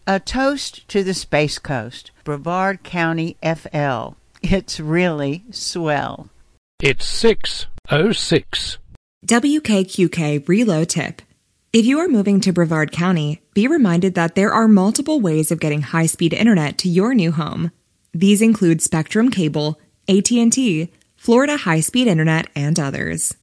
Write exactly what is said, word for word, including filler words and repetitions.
A toast to the Space Coast, Brevard County, F L. It's really swell. It's six oh six. W K Q K Reload Tip. If you are moving to Brevard County, be reminded that there are multiple ways of getting high-speed internet to your new home. These include Spectrum Cable, A T and T, Florida High-Speed Internet, and others.